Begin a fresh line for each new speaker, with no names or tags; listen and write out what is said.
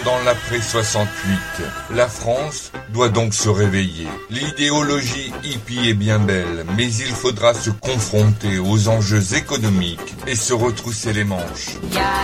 dans l'après-68. La France doit donc se réveiller. L'idéologie hippie est bien belle, mais il faudra se confronter aux enjeux économiques et se retrousser les manches.